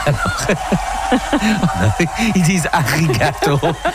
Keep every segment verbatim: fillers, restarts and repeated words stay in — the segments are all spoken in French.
Ils disent arigato.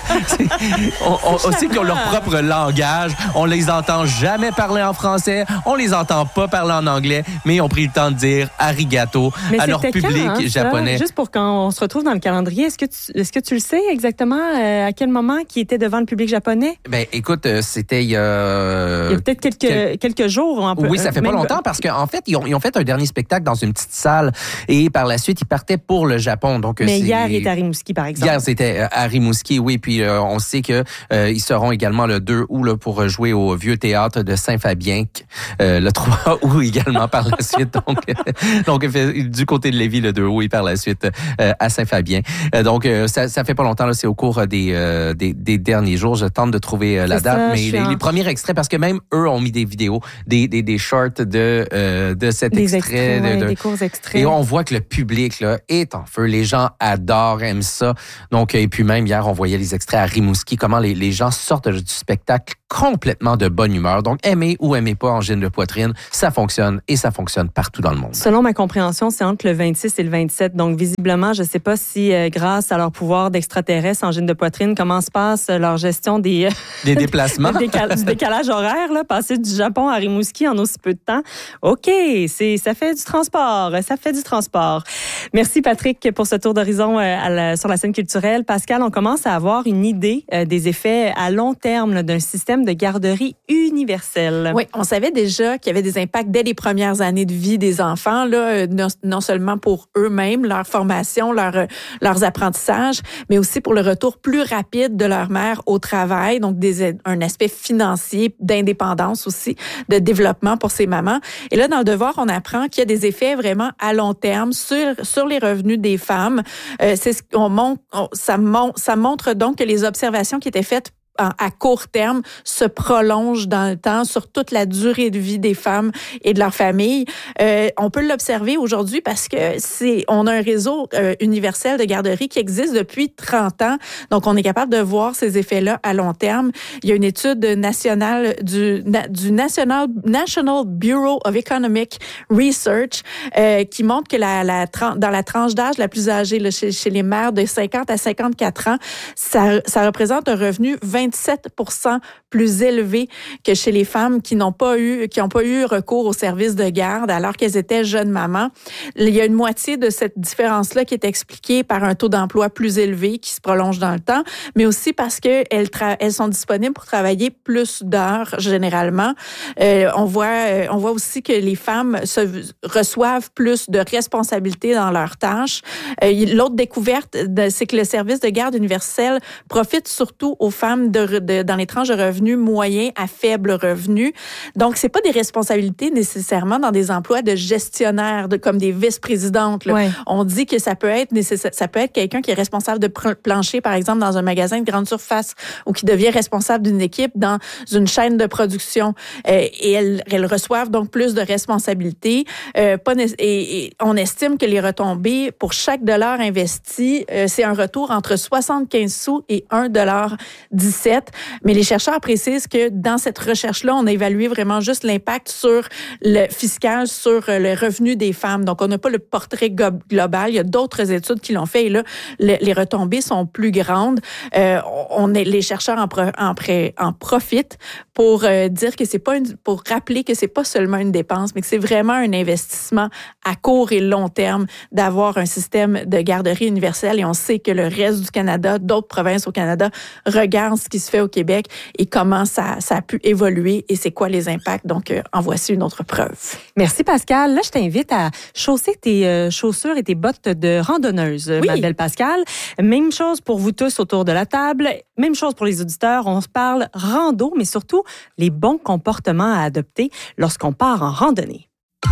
on, on, on sait qu'ils ont leur propre langage. On les entend jamais parler en français. On les entend pas parler en anglais, mais ils ont pris le temps de dire arigato mais à leur public quand, hein, japonais. Juste pour qu'on se retrouve dans le calendrier, est-ce que tu, est-ce que tu le sais exactement euh, à quel moment qui était devant le public japonais? Ben, écoute, c'était il y a... Il y a peut-être quelques, quel... quelques jours. Un peu, oui, ça fait même... pas longtemps parce qu'en fait, ils ont, ils ont fait un dernier spectacle dans une petite salle et par la suite, ils partaient pour le Japon. Donc, mais c'est... hier, il était à Rimouski, par exemple. Hier, c'était à Rimouski, oui. Puis euh, on sait que euh, ils seront également le deux août là, pour jouer au Vieux Théâtre de Saint-Fabien. Euh, le trois août également par la suite. Donc, donc du côté de Lévis, le deux août et par la suite euh, à Saint-Fabien. Euh, donc, euh, ça, ça fait pas longtemps, là, c'est au cours des, euh, des, des derniers jours. Je tente de trouver euh, la c'est date, ça, mais les, les premiers extraits, parce que même eux ont mis des vidéos, des, des, des shorts de, euh, de cet des extrait. extraits, de, ouais, de, des courts extraits. Et on voit que le public là, est en feu. Les gens adorent, aiment ça. Donc, et puis même hier, on voyait les extraits à Rimouski, comment les, les gens sortent du spectacle complètement de bonne humeur. Donc, aimez ou aimez pas angine de poitrine, ça fonctionne et ça fonctionne partout dans le monde. Selon ma compréhension, c'est entre le vingt-six et le vingt-sept. Donc, visiblement, je ne sais pas si, euh, grâce à leur pouvoir d'extraterrestre angine de poitrine, comment se passe leur gestion des... Des déplacements. décal- du décalage horaire, là, passer du Japon à Rimouski en aussi peu de temps. OK, c'est, ça fait du transport. Ça fait du transport. Merci, Patrick, pour ce tour d'horizon euh, à la, sur la scène culturelle. Pascal, on commence à avoir une idée euh, des effets à long terme là, d'un système de garderie universelle. Oui, on savait déjà qu'il y avait des impacts dès les premières années de vie des enfants, là, non, non seulement pour eux-mêmes, leur formation, leur, leurs apprentissages, mais aussi pour le retour plus rapide de leur mère au travail, donc des, un aspect financier, d'indépendance aussi, de développement pour ces mamans. Et là, dans le devoir, on apprend qu'il y a des effets vraiment à long terme sur, sur les revenus des femmes. Euh, c'est ce qu'on montre, on, ça, mon, ça montre donc que les observations qui étaient faites à court terme se prolonge dans le temps sur toute la durée de vie des femmes et de leur famille. Euh, on peut l'observer aujourd'hui parce que c'est on a un réseau euh, universel de garderie qui existe depuis trente ans. Donc, on est capable de voir ces effets-là à long terme. Il y a une étude nationale du, du National, National Bureau of Economic Research euh, qui montre que la, la, dans la tranche d'âge la plus âgée, là, chez, chez les mères de cinquante à cinquante-quatre ans, ça, ça représente un revenu vingt vingt-sept pour cent plus élevé que chez les femmes qui n'ont pas eu qui n'ont pas eu recours au service de garde alors qu'elles étaient jeunes mamans. Il y a une moitié de cette différence-là qui est expliquée par un taux d'emploi plus élevé qui se prolonge dans le temps, mais aussi parce que elles, tra- elles sont disponibles pour travailler plus d'heures généralement. Euh, on voit euh, on voit aussi que les femmes se reçoivent plus de responsabilités dans leurs tâches. Euh, l'autre découverte, de, c'est que le service de garde universel profite surtout aux femmes De, de, dans les tranches de revenus moyens à faible revenu. Donc, c'est pas des responsabilités nécessairement dans des emplois de gestionnaire, de, comme des vice-présidentes. Là. Ouais. On dit que ça peut être nécessaire, ça peut être quelqu'un qui est responsable de plancher, par exemple, dans un magasin de grande surface ou qui devient responsable d'une équipe dans une chaîne de production. Euh, et elles, elles reçoivent donc plus de responsabilités. Euh, pas né- et, et on estime que les retombées pour chaque dollar investi, euh, c'est un retour entre soixante-quinze sous et un dollar dix-sept. Mais les chercheurs précisent que dans cette recherche-là, on a évalué vraiment juste l'impact sur le fiscal, sur le revenu des femmes. Donc, on n'a pas le portrait global. Il y a d'autres études qui l'ont fait et là, le, les retombées sont plus grandes. Euh, on est, les chercheurs en, pro, en, pré, en profitent pour euh, dire que c'est pas une, pour rappeler que c'est pas seulement une dépense, mais que c'est vraiment un investissement à court et long terme d'avoir un système de garderie universelle. Et on sait que le reste du Canada, d'autres provinces au Canada, regardent ce qui se fait au Québec et comment ça, ça a pu évoluer et c'est quoi les impacts. Donc, euh, en voici une autre preuve. Merci, Pascal. Là, je t'invite à chausser tes euh, chaussures et tes bottes de randonneuse, oui. Ma belle Pascal. Même chose pour vous tous autour de la table. Même chose pour les auditeurs. On se parle rando, mais surtout les bons comportements à adopter lorsqu'on part en randonnée.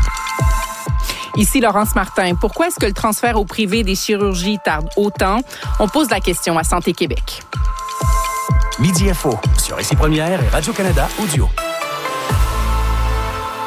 Ici Laurence Martin. Pourquoi est-ce que le transfert au privé des chirurgies tarde autant? On pose la question à Santé Québec. Midi Info sur Ici Première et Radio-Canada Audio.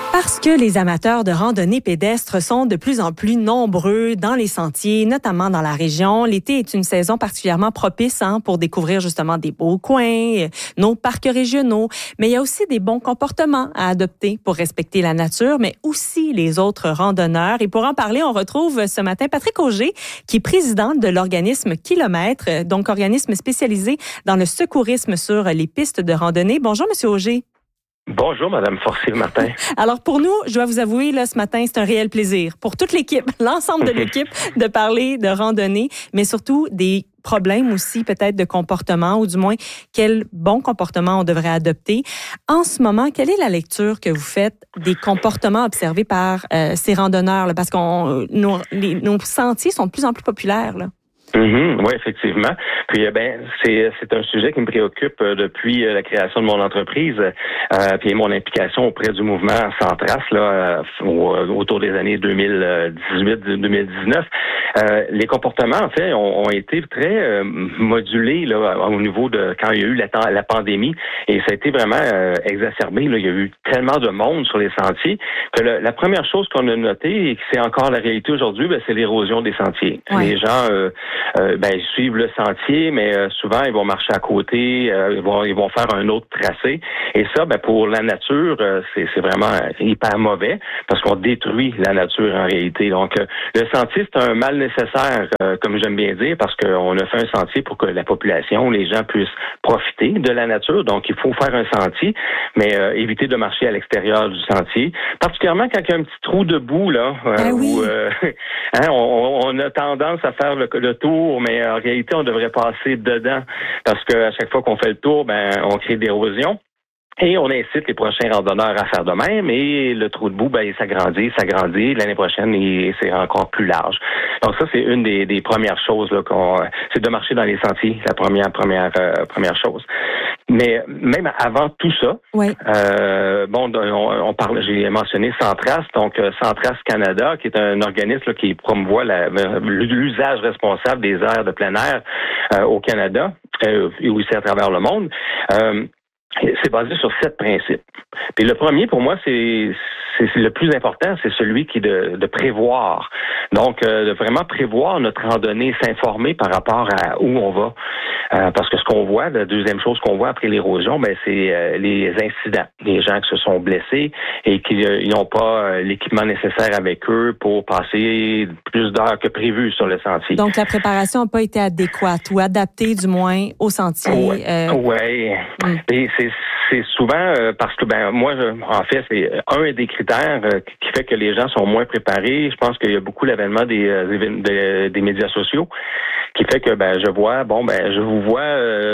Parce que les amateurs de randonnée pédestre sont de plus en plus nombreux dans les sentiers, notamment dans la région, l'été est une saison particulièrement propice hein, pour découvrir justement des beaux coins, nos parcs régionaux. Mais il y a aussi des bons comportements à adopter pour respecter la nature, mais aussi les autres randonneurs. Et pour en parler, on retrouve ce matin Patrick Auger, qui est président de l'organisme Kilomètre, donc organisme spécialisé dans le secourisme sur les pistes de randonnée. Bonjour, Monsieur Auger. Bonjour, Madame Forcier-Martin. Alors, pour nous, je dois vous avouer, là, ce matin, c'est un réel plaisir pour toute l'équipe, l'ensemble de l'équipe, de parler de randonnée, mais surtout des problèmes aussi, peut-être, de comportement, ou du moins, quel bon comportement on devrait adopter. En ce moment, quelle est la lecture que vous faites des comportements observés par euh, ces randonneurs, là? Parce que nos, les, nos sentiers sont de plus en plus populaires, là. Mm-hmm, oui, effectivement. Puis, eh ben, c'est c'est un sujet qui me préoccupe euh, depuis euh, la création de mon entreprise, euh, puis mon implication auprès du mouvement Sans Trace là, euh, au, autour des années deux mille dix-huit deux mille dix-neuf. Euh, les comportements, en fait, ont, ont été très euh, modulés là au niveau de quand il y a eu la, la pandémie, et ça a été vraiment euh, exacerbé. Là. Il y a eu tellement de monde sur les sentiers que le, la première chose qu'on a notée, et que c'est encore la réalité aujourd'hui, ben, c'est l'érosion des sentiers. Ouais. Les gens euh, Euh, ben, ils suivent le sentier, mais euh, souvent, ils vont marcher à côté, euh, ils vont ils vont faire un autre tracé. Et ça, ben, pour la nature, euh, c'est, c'est vraiment hyper mauvais parce qu'on détruit la nature en réalité. Donc, euh, le sentier, c'est un mal nécessaire, euh, comme j'aime bien dire, parce qu'on a fait un sentier pour que la population, les gens puissent profiter de la nature. Donc, il faut faire un sentier, mais euh, éviter de marcher à l'extérieur du sentier. Particulièrement quand il y a un petit trou de boue, là, euh, ah oui. où euh, hein, on, on a tendance à faire le, le tour, mais en réalité, on devrait passer dedans parce qu'à chaque fois qu'on fait le tour, ben, on crée de l'érosion. Et on incite les prochains randonneurs à faire de même, et le trou de boue, ben, il s'agrandit, s'agrandit. L'année prochaine, il, c'est encore plus large. Donc ça, c'est une des, des premières choses là, qu'on, c'est de marcher dans les sentiers, la première, première, euh, première chose. Mais même avant tout ça, oui. euh, bon, on, on parle, j'ai mentionné Sans Trace, donc Sans Trace Canada, qui est un organisme là, qui promouvoit la, l'usage responsable des aires de plein air euh, au Canada euh, et aussi à travers le monde. Euh, C'est basé sur sept principes. Puis le premier, pour moi, c'est, c'est, c'est le plus important, c'est celui qui est de, de prévoir. Donc, euh, de vraiment prévoir notre randonnée, s'informer par rapport à où on va. Euh, parce que ce qu'on voit, la deuxième chose qu'on voit après l'érosion, ben c'est euh, les incidents. Les gens qui se sont blessés et qui euh, n'ont pas euh, l'équipement nécessaire avec eux pour passer plus d'heures que prévu sur le sentier. Donc, la préparation n'a pas été adéquate ou adaptée, du moins, au sentier. Oui. Euh... Ouais. Mm. Et c'est C'est souvent euh, parce que, ben moi, je, en fait, c'est un des critères euh, qui fait que les gens sont moins préparés. Je pense qu'il y a beaucoup l'avènement des, euh, des, des médias sociaux qui fait que, ben je vois, bon, ben je vous vois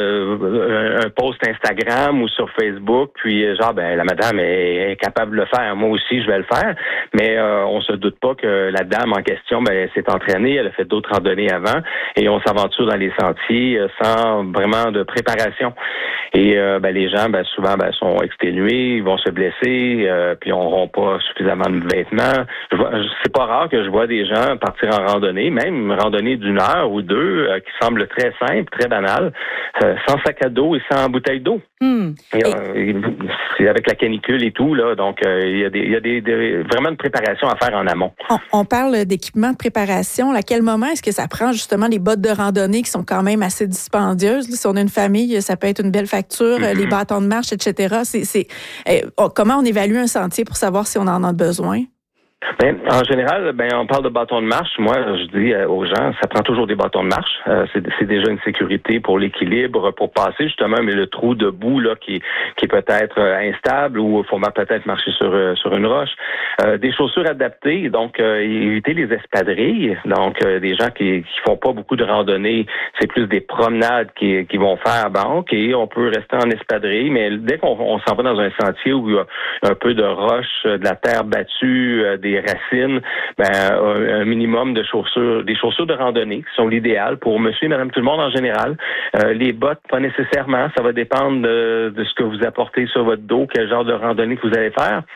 euh, un post Instagram ou sur Facebook, puis genre, ben la madame est, est capable de le faire. Moi aussi, je vais le faire. Mais euh, on se doute pas que la dame en question, ben s'est entraînée, elle a fait d'autres randonnées avant, et on s'aventure dans les sentiers euh, sans vraiment de préparation. Et euh, ben les gens, ben souvent, ben sont exténués, ils vont se blesser, euh, puis on n'auront pas suffisamment de vêtements. Je vois, c'est pas rare que je vois des gens partir en randonnée, même une randonnée d'une heure ou deux, euh, qui semble très simple, très banale, euh, sans sac à dos et sans bouteille d'eau. Mm. Et, euh, c'est avec la canicule et tout, là, donc euh, il y a, des, il y a des, des, vraiment une préparation à faire en amont. On, on parle d'équipement de préparation. À quel moment est-ce que ça prend justement les bottes de randonnée qui sont quand même assez dispendieuses? Là, si on a une famille, ça peut être une belle facture, mm-hmm. les bâtons de marche, et cetera. C'est, c'est, eh, comment on évalue un sentier pour savoir si on en a besoin? Ben, en général, ben on parle de bâtons de marche. Moi, je dis euh, aux gens, ça prend toujours des bâtons de marche. Euh, c'est, c'est déjà une sécurité pour l'équilibre, pour passer justement, mais le trou de boue là qui, qui peut être euh, instable, ou il faut peut-être marcher sur euh, sur une roche. Euh, des chaussures adaptées, donc euh, éviter les espadrilles. Donc euh, des gens qui qui font pas beaucoup de randonnées, c'est plus des promenades qui qui vont faire. Ben ok, on peut rester en espadrille, mais dès qu'on on s'en va dans un sentier où il y a un peu de roche, de la terre battue, euh, des racines, ben, un minimum de chaussures, des chaussures de randonnée qui sont l'idéal pour monsieur et madame tout le monde en général. Euh, les bottes, pas nécessairement. Ça va dépendre de, de ce que vous apportez sur votre dos, quel genre de randonnée que vous allez faire.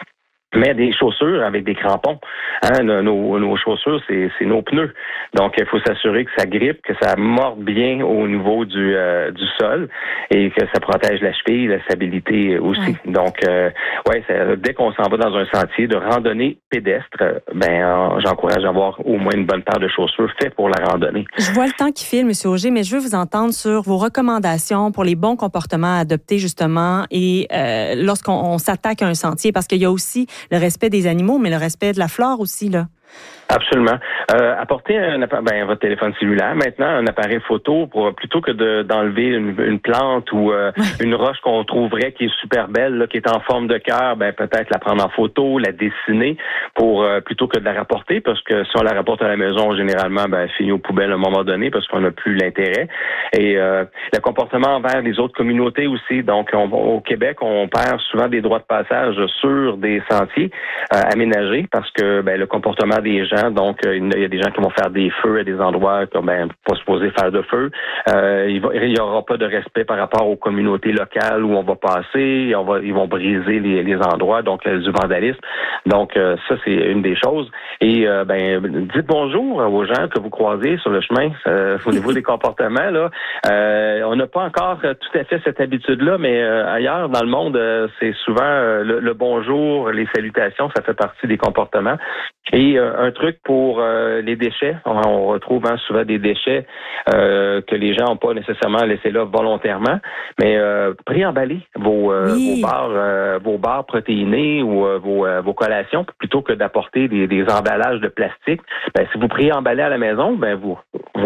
Mais des chaussures avec des crampons. Hein, nos, nos chaussures, c'est, c'est nos pneus. Donc, il faut s'assurer que ça grippe, que ça morde bien au niveau du, euh, du sol et que ça protège la cheville, la stabilité aussi. Ouais. Donc, euh, ouais, ça, dès qu'on s'en va dans un sentier de randonnée pédestre, ben, euh, j'encourage à avoir au moins une bonne paire de chaussures faites pour la randonnée. Je vois le temps qui file, M. Auger, mais je veux vous entendre sur vos recommandations pour les bons comportements à adopter, justement, et euh, lorsqu'on on s'attaque à un sentier, parce qu'il y a aussi le respect des animaux, mais le respect de la flore aussi, là. Absolument. Euh, apporter un ben, votre téléphone cellulaire, maintenant, un appareil photo, pour plutôt que de, d'enlever une, une plante ou euh, une roche qu'on trouverait qui est super belle, là, qui est en forme de cœur, ben peut-être la prendre en photo, la dessiner, pour euh, plutôt que de la rapporter, parce que si on la rapporte à la maison, généralement, ben elle finit aux poubelles à un moment donné, parce qu'on n'a plus l'intérêt. Et euh, le comportement envers les autres communautés aussi. Donc, on, au Québec, on perd souvent des droits de passage sur des sentiers euh, aménagés, parce que ben, le comportement des gens, donc euh, il y a des gens qui vont faire des feux à des endroits comme ben pas supposé faire de feu. Euh, il va, il y aura pas de respect par rapport aux communautés locales où on va passer. On va, ils vont briser les, les endroits, donc euh, du vandalisme. Donc euh, ça c'est une des choses. Et euh, ben dites bonjour aux gens que vous croisez sur le chemin. Euh, au niveau des comportements là, euh, on n'a pas encore tout à fait cette habitude-là, mais euh, ailleurs dans le monde, euh, c'est souvent euh, le, le bonjour, les salutations, ça fait partie des comportements. Et euh, un truc pour euh, les déchets, on, on retrouve hein, souvent des déchets euh, que les gens n'ont pas nécessairement laissés là volontairement, mais euh, préemballez vos, euh, oui. vos barres, euh, vos barres protéinées ou euh, vos, euh, vos collations plutôt que d'apporter des, des emballages de plastique. Ben, si vous préemballez à la maison, ben vous, vous